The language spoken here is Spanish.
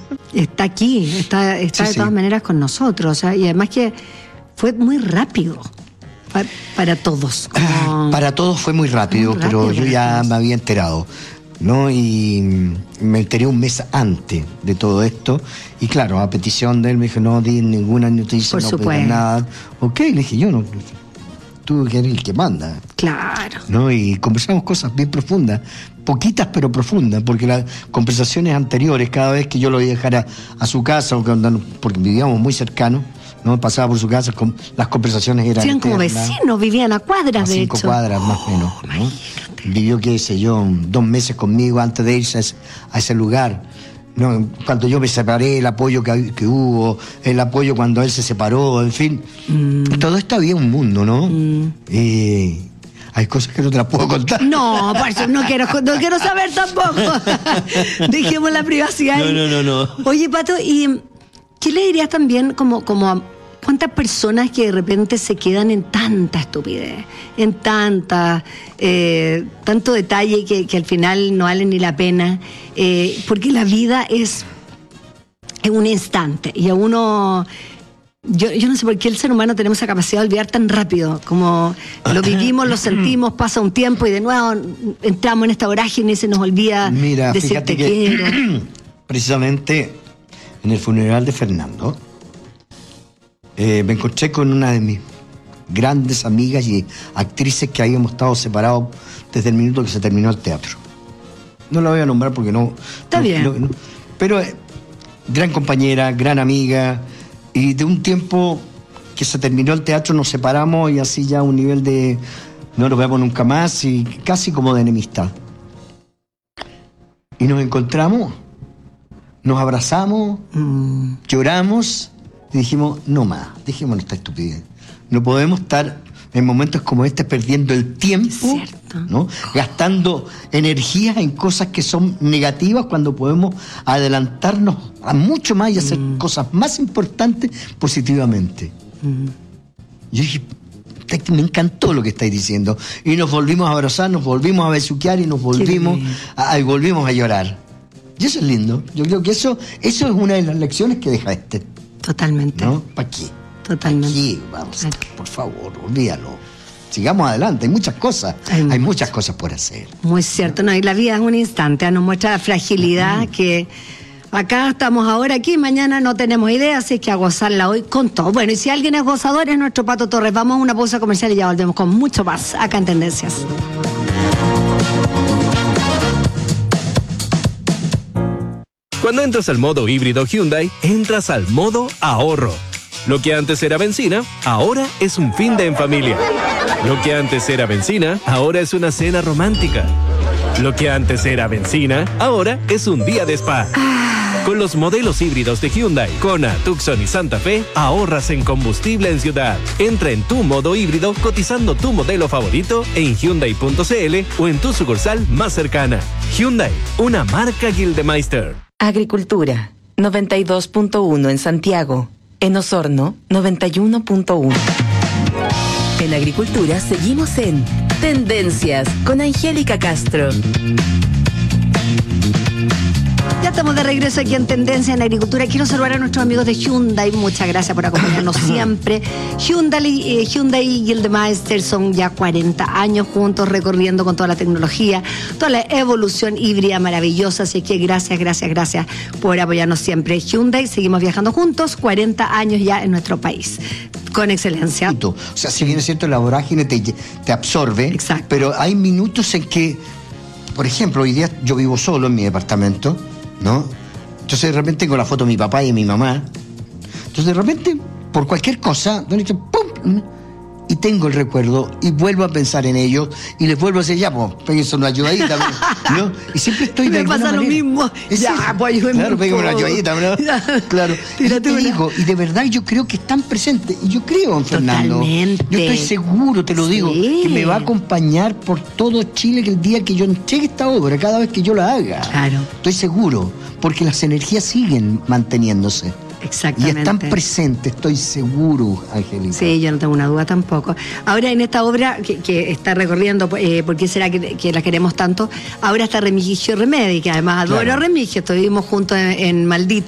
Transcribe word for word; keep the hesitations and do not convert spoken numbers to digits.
Está aquí, está, está sí, de todas sí. maneras con nosotros. O sea, y además que fue muy rápido para, para todos. Como... Para todos fue muy rápido, Muy pero rápido yo ya todos. me había enterado, ¿no? Y me enteré un mes antes de todo esto. Y claro, a petición de él me dijo, no di ninguna noticia, Por no supuesto. pedí nada. Ok, le dije, yo no, tú que eres el que manda. Claro. ¿No? Y conversamos cosas bien profundas, poquitas pero profundas, porque las conversaciones anteriores, cada vez que yo lo iba a dejar a, a su casa, o que- porque vivíamos muy cercanos, ¿no? Pasaba por su casa, con, las conversaciones eran Eran como eternas. vecinos, vivían a cuadras, A de cinco hecho. cuadras más o menos, ¿no? Vivió, qué sé yo, dos meses conmigo antes de irse a ese, a ese lugar. No, cuando yo me separé, el apoyo que, que hubo, el apoyo cuando él se separó, en fin. Mm. Todo esto había un mundo, ¿no? Mm. Y hay cosas que no te las puedo contar. No, por eso no quiero, no quiero saber tampoco. Dejemos la privacidad ahí. No, no, no, no. Oye, Pato, ¿y qué le dirías también como, como a cuántas personas que de repente se quedan en tanta estupidez, en tanta, eh, tanto detalle que, que al final no vale ni la pena? Eh, porque la vida es, es un instante y a uno... Yo, yo no sé por qué el ser humano tenemos esa capacidad de olvidar tan rápido, como lo vivimos, lo sentimos, pasa un tiempo y de nuevo entramos en esta vorágine y se nos olvida Mira, decir fíjate te que quiero. precisamente en el funeral de Fernando eh, me encontré con una de mis grandes amigas y actrices que habíamos estado separados desde el minuto que se terminó el teatro. No la voy a nombrar porque no... Está no, bien. no, no. Pero eh, gran compañera, gran amiga, y de un tiempo que se terminó el teatro nos separamos y así ya a un nivel de no nos vemos nunca más y casi como de enemistad. Y nos encontramos, nos abrazamos, Mm, lloramos y dijimos, no más, dejémonos esta estupidez. No podemos estar en momentos como este perdiendo el tiempo, Cierto. ¿no? Gastando energías en cosas que son negativas cuando podemos adelantarnos a mucho más y hacer Mm. cosas más importantes positivamente. mm. Yo dije, "Te- me encantó lo que estáis diciendo". Y nos volvimos a abrazar, nos volvimos a besuquear y nos volvimos lindo. a, y volvimos a llorar. Y eso es lindo. Yo creo que eso, eso es una de las lecciones que deja este, Totalmente. ¿no? ¿Para qué? Totalmente. Aquí, vamos, Claro. por favor, olvídalo. Sigamos adelante, hay muchas cosas, Hay hay, muchas. muchas cosas por hacer. Muy cierto, no, y la vida es un instante, nos muestra la fragilidad que acá estamos ahora aquí, mañana no tenemos idea, así que a gozarla hoy con todo. Bueno, y si alguien es gozador es nuestro Pato Torres. Vamos a una pausa comercial y ya volvemos con mucho más acá en Tendencias. Cuando entras al modo híbrido Hyundai, entras al modo ahorro. Lo que antes era benzina, ahora es un fin de en familia. Lo que antes era benzina, ahora es una cena romántica. Lo que antes era benzina, ahora es un día de spa. Con los modelos híbridos de Hyundai, Kona, Tucson y Santa Fe, ahorras en combustible en ciudad. Entra en tu modo híbrido cotizando tu modelo favorito en Hyundai punto c l o en tu sucursal más cercana. Hyundai, una marca Gildemeister. Agricultura, noventa y dos punto uno en Santiago. En Osorno, noventa y uno punto uno. En Agricultura seguimos en Tendencias con Angélica Castro. Ya estamos de regreso aquí en Tendencia en Agricultura. Quiero saludar a nuestros amigos de Hyundai. Muchas gracias por acompañarnos siempre. Hyundai, eh, Hyundai y Gildemeister son ya cuarenta años juntos recorriendo con toda la tecnología, toda la evolución híbrida maravillosa. Así que gracias, gracias, gracias por apoyarnos siempre. Hyundai, seguimos viajando juntos, cuarenta años ya en nuestro país. Con excelencia. O sea, si bien es cierto, la vorágine te, te absorbe, Exacto. pero hay minutos en que, por ejemplo, hoy día yo vivo solo en mi departamento, ¿no? Entonces de repente tengo la foto de mi papá y de mi mamá. Entonces de repente, por cualquier cosa, ¡pum! Y tengo el recuerdo y vuelvo a pensar en ellos y les vuelvo a decir, ya, pues, péguense una ayudadita, ¿no? Y siempre estoy de Me pasa alguna lo manera. mismo. Es Ya, eso. pues, ayúdenme Claro, un péguenme una poco. ayudadita, ¿no? Ya. Claro. Y Tírate te una. digo, y de verdad yo creo que están presentes. Y yo creo en Fernando. Totalmente. Yo estoy seguro, te lo digo, Sí. que me va a acompañar por todo Chile que el día que yo entregue esta obra, cada vez que yo la haga. Claro. Estoy seguro, porque las energías siguen manteniéndose. Y Exactamente. están presentes, estoy seguro, Angélica. Sí, yo no tengo una duda tampoco. Ahora en esta obra que, que está recorriendo, eh, ¿por qué será que, que la queremos tanto? Ahora está Remigio Remedi, que además adoro Claro. a Remigio, estuvimos juntos en, en Maldito.